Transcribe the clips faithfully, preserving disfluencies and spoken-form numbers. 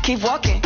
Keep walking.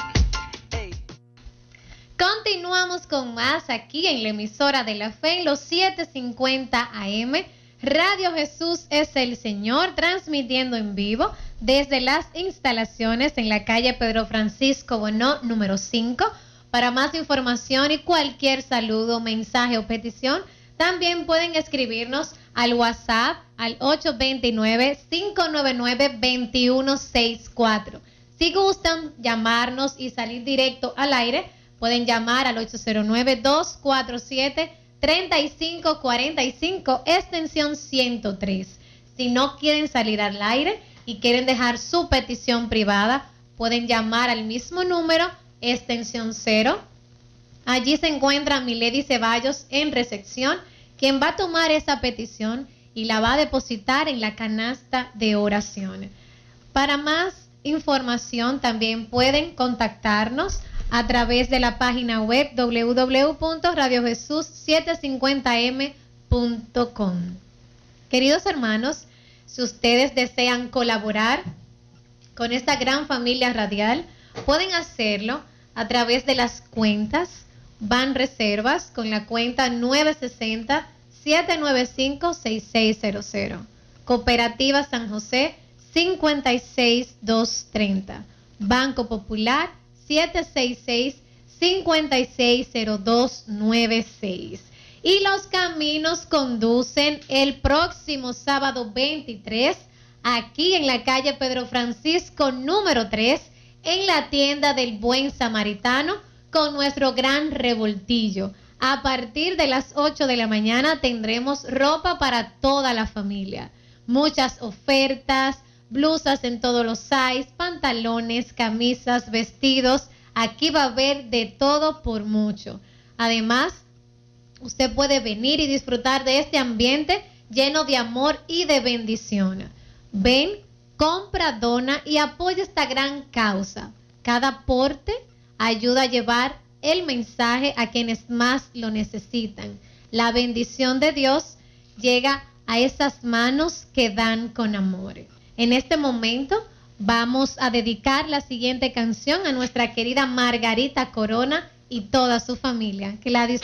Continuamos con más aquí en la emisora de la fe en los setecientos cincuenta A M. Radio Jesús es el Señor, transmitiendo en vivo desde las instalaciones en la calle Pedro Francisco Bonó, número cinco. Para más información y cualquier saludo, mensaje o petición, también pueden escribirnos al WhatsApp al ocho dos nueve, cinco nueve nueve, dos uno seis cuatro. Si gustan llamarnos y salir directo al aire, pueden llamar al ocho cero nueve, dos cuatro siete, tres cinco cuatro cinco, extensión ciento tres. Si no quieren salir al aire y quieren dejar su petición privada, pueden llamar al mismo número, extensión cero. Allí se encuentra Milady Ceballos en recepción, quien va a tomar esa petición y la va a depositar en la canasta de oración. Para más información también pueden contactarnos a través de la página web doble u doble u doble u punto radio jesús setecientos cincuenta eme punto com. Queridos hermanos, si ustedes desean colaborar con esta gran familia radial, pueden hacerlo a través de las cuentas Banreservas con la cuenta nueve seis cero, siete nueve cinco, seis seis cero cero. Cooperativa San José cincuenta y seis doscientos treinta. Banco Popular siete seis seis, cinco seis cero dos nueve seis. Y los caminos conducen el próximo sábado veintitrés, aquí en la calle Pedro Francisco número tres, en la tienda del Buen Samaritano, con nuestro gran revoltillo. A partir de las ocho de la mañana tendremos ropa para toda la familia. Muchas ofertas, blusas en todos los size, pantalones, camisas, vestidos. Aquí va a haber de todo por mucho. Además, usted puede venir y disfrutar de este ambiente lleno de amor y de bendición. Ven, compra, dona y apoya esta gran causa. Cada aporte ayuda a llevar el mensaje a quienes más lo necesitan. La bendición de Dios llega a esas manos que dan con amor. En este momento vamos a dedicar la siguiente canción a nuestra querida Margarita Corona y toda su familia. Que la disfruten.